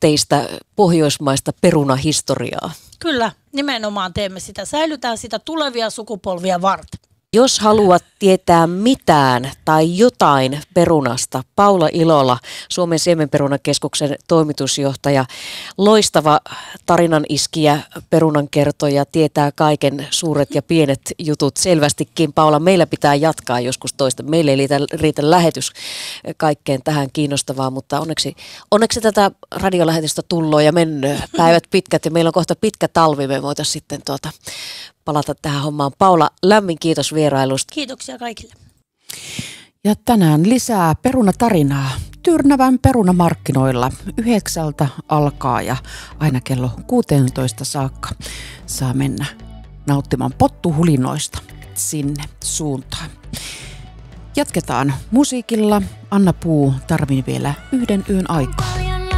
perinteistä pohjoismaista perunahistoriaa. Kyllä, nimenomaan teemme sitä. Säilytään sitä tulevia sukupolvia varten. Jos haluat tietää mitään tai jotain perunasta, Paula Ilola, Suomen Siemenperunakeskuksen toimitusjohtaja, loistava tarinaniskijä, perunankertoja, tietää kaiken suuret ja pienet jutut selvästikin. Paula, meillä pitää jatkaa joskus toista. Meille ei riitä lähetys kaikkeen tähän kiinnostavaa, mutta onneksi tätä radiolähetystä tulloo ja mennyt päivät pitkät ja meillä on kohta pitkä talvi. Me voitaisiin sitten palata tähän hommaan. Paula, lämmin kiitos vierailusta. Kiitoksia kaikille. Ja tänään lisää perunatarinaa Tyrnävän perunamarkkinoilla 9 alkaa ja aina kello 16 saakka saa mennä nauttimaan pottuhulinoista sinne suuntaan. Jatketaan musiikilla. Anna Puu tarvii vielä 1 yön aikaa.